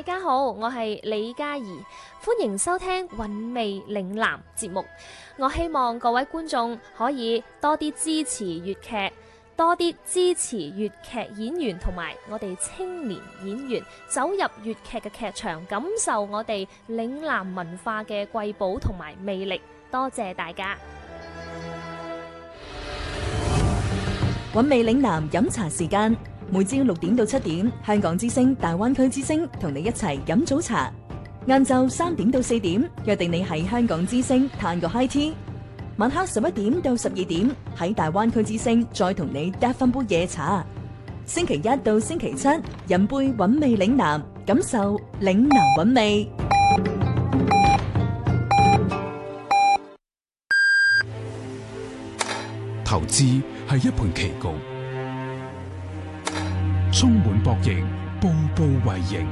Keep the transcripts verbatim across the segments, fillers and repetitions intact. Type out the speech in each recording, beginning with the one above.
大家好，我係李嘉怡，歡迎收聽韻味嶺南節目。我希望各位觀眾可以多啲支持粵劇，多啲支持粵劇演員同埋我哋青年演員，走入粵劇嘅劇場，感受我哋嶺南文化嘅瑰寶同埋魅力。多謝大家。 韻味嶺南飲茶時間，每朝六點到七點，香港之聲、大灣區之聲同你一齊飲早茶。晏晝三點到四點，約定你喺香港之聲嘆個 high tea。晚黑十一點到十二點，喺大灣區之聲再同你嗒翻杯夜茶。星期一到星期七，飲杯韻味嶺南，感受嶺南韻味。 投資係一盤棋局，充滿博弈，步步為營。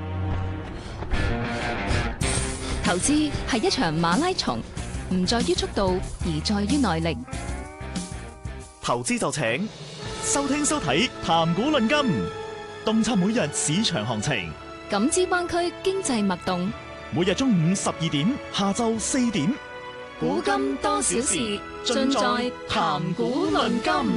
投資係一場馬拉松，唔在於速度，而在於耐力。 投資就請收聽收睇談股論金，洞察每日市場行情， 感知灣區經濟脈動。 每日中午十二點，下晝四點， 古今多少事，盡在談股論金。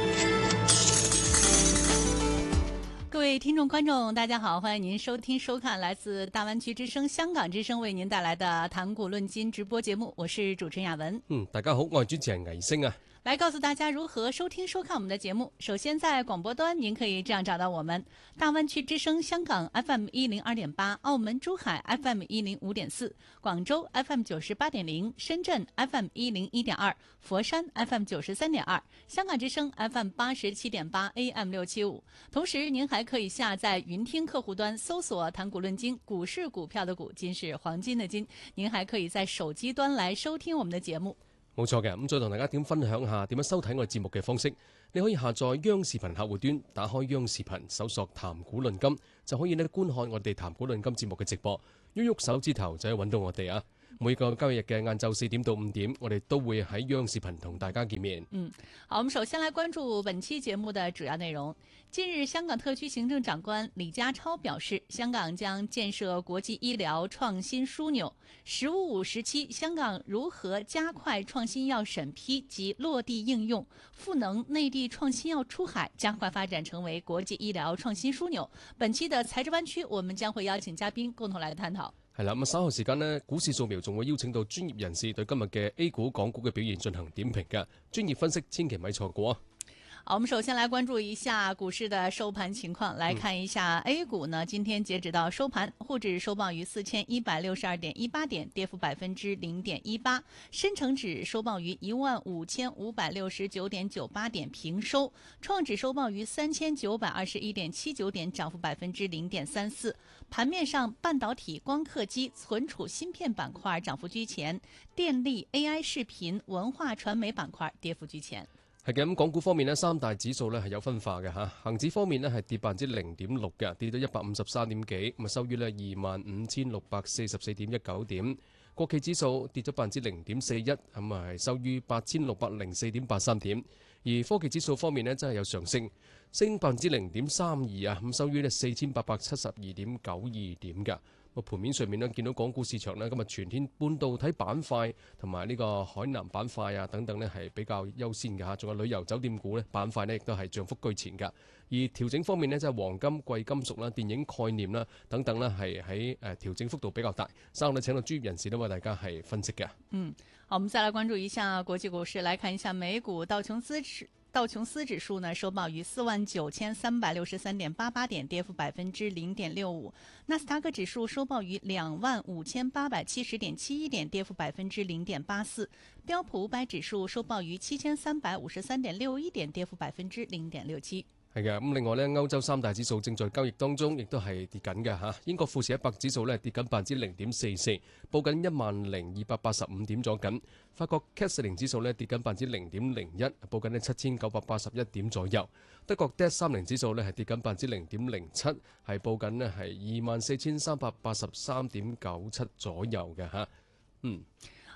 各位聽眾觀眾大家好，歡迎您收聽收看來自大灣區之聲香港之聲為您帶來的談股論金直播節目，我是主持人雅文。 嗯，大家好，我係主持人倪星啊。 來告訴大家如何收聽收看我們的節目。首先在廣播端您可以這樣找到我們：大灣區之聲香港 F M 一零二點八，澳門珠海 F M 一零五點四，廣州 F M 九十八點零，深圳 F M 一零一點二，佛山 F M 九十三點二，香港之聲 F M 八十七點八 A M 六七五。同時您還可以下載雲聽客戶端搜索談股論金，股是股票的股，金是黃金的金。您還可以在手機端來收聽我們的節目。 冇錯嘅，咁再同大家點分享下點樣收睇我哋節目嘅方式。你可以下載央視頻客戶端，打開央視頻，搜索談股論金，就可以咧觀看我哋談股論金節目嘅直播。喐喐手指頭就可以揾到我哋啊！每個交易日嘅晏晝四點到五點，我哋都會喺央視頻同大家見面。 嗯，好，我們首先來關注本期節目的主要內容。近日，香港特區行政長官李家超表示，香港將建設國際醫療創新樞紐。十五五時期，香港如何加快創新藥審批及落地應用，賦能內地創新藥出海，加快發展成為國際醫療創新樞紐。本期的財智灣區，我們將會邀請嘉賓共同來探討。 係啦，咁稍後時間呢，股市掃描仲會邀請到專業人士對今日嘅 A 股、港股嘅表現進行點評嘅專業分析，千祈咪錯過啊！ 好，我們首先來關注一下股市的收盤情況，來看一下 A 股呢，今天截止到收盤，滬指收報於四千一百六十二點一八點，跌幅百分之零點一八；深成指收報於一萬五千五百六十九點九八點，平收；創指收報於三千九百二十一點七九點，漲幅百分之零點三四。盤面上，半導體、光刻機、存儲芯片板塊漲幅居前，電力、A I 視頻、文化傳媒板塊跌幅居前。 係嘅，咁港股方面呢，三大指數呢係有分化嘅嚇。恒指方面呢係跌百分之零點六嘅，跌到一百五十三點幾，咁啊收於呢二萬五千六百四十四點一九點。國企指數跌咗百分之零點四一，咁啊係收於八千六百零四點八三點。而科技指數方面呢，真係有上升，升百分之零點三二啊，咁收於呢四千八百七十二點九二點㗎。個盤面上面呢，見到港股市場呢，今日全天半導體板塊同埋呢個海南板塊啊等等呢係比較優先嘅嚇，仲有旅遊酒店股呢板塊呢亦都係漲幅居前㗎。而調整方面呢，即係黃金、貴金屬啦、電影概念啦等等呢係喺誒調整幅度比較大。稍後呢請到專業人士呢為大家係分析嘅。 嗯，好，我們再來關注一下國際股市，來看一下美股道瓊斯指道瓊斯指數呢收報於四萬九千三百六十三點八八點，跌幅百分之零點六五。納斯達克指數收報於兩萬五千八百七十點七一點，跌幅百分之零點八四。標普五百指數收報於七千三百五十三點六一點，跌幅百分之零點六七。 係嘅，咁另外呢，歐洲三大指數正在交易當中，亦都係跌緊嘅嚇。英國富時一百指數呢跌緊百分之零點四四，報緊一萬零二百八十五點左緊。法國 C A C 四零指數呢跌緊百分之零點零一，報緊呢七千九百八十一點左右。德國 D A X 三零指數呢係跌緊百分之零點零七，係報緊呢係二萬四千三百八十三點九七左右嘅嚇。嗯。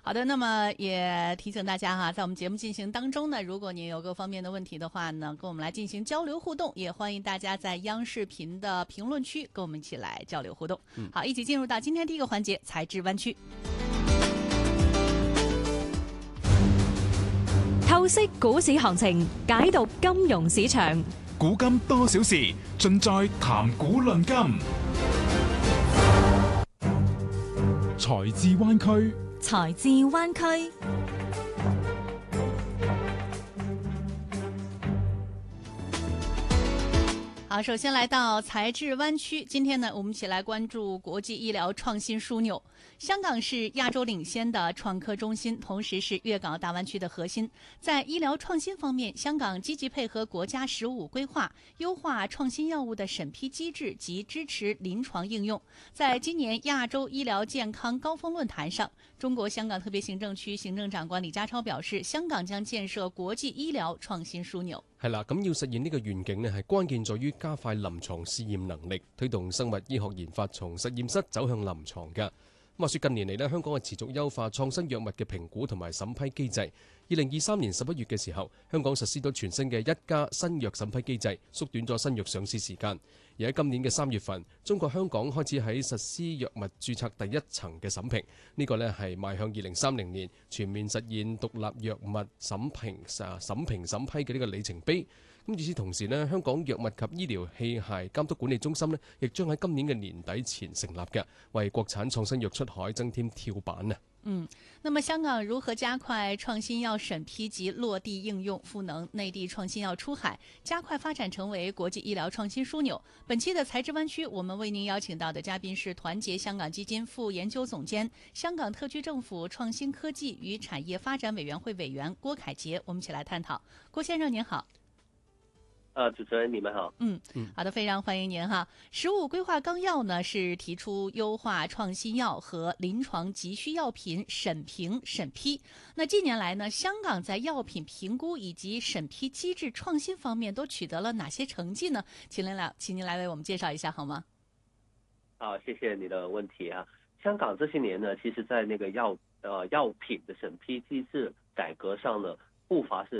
好的，那么也提醒大家哈，在我们节目进行当中呢，如果您有各方面的问题的话呢，跟我们来进行交流互动，也欢迎大家在央视频的评论区跟我们一起来交流互动。嗯，好，一起进入到今天第一个環節，財智灣區。 透析股市行情，解讀金融市場。 古今多少事，盡在談股論金。財智灣區， 財智灣區。 好，首先來到財智灣區，今天呢，我們一起來關注國際醫療創新樞紐。香港是亞洲領先的創科中心，同時是粵港澳大灣區的核心。在醫療創新方面，香港積極配合國家“十五”規劃，優化創新藥物的審批機制及支持臨床應用。在今年亞洲醫療健康高峰論壇上，中國香港特別行政區行政長官李家超表示，香港將建設國際醫療創新樞紐。 係啦，咁要實現呢個願景呢，係關鍵在於加快臨床試驗能力，推動生物醫學研發從實驗室走向臨床嘅。話說近年嚟呢，香港係持續優化創新藥物嘅評估同埋審批機制。二零二三年十一月嘅時候，香港實施咗全新嘅一加新藥審批機制，縮短咗新藥上市時間。而喺今年嘅三月份，中國香港開始喺實施藥物註冊第一層嘅審評，呢、這個呢係邁向二零三零年全面實現獨立藥物審評啊審評審批嘅呢個里程碑。咁與此同時呢，香港藥物及醫療器械監督管理中心呢，亦將喺今年嘅年底前成立嘅，為國產創新藥出海增添跳板啊！ 嗯，那麼香港如何加快創新藥審批及落地應用，賦能內地創新藥出海，加快發展成為國際醫療創新樞紐？本期的財智灣區，我們為您邀請到的嘉賓是團結香港基金副研究總監、香港特區政府創新科技與產業發展委員會委員郭凱潔。我們一起來探討。郭先生您好。 呃，主持人你們好。 嗯嗯，好的，非常歡迎您哈。十五規劃綱要呢是提出優化創新藥和臨床急需藥品審評審批。那近年來呢，香港在藥品評估以及審批機制創新方面都取得了哪些成績呢？請您來，請您來為我們介紹一下好嗎？ 好，謝謝你的問題啊。香港這些年呢，其實在那個藥呃藥品的審批機制改革上呢，步伐是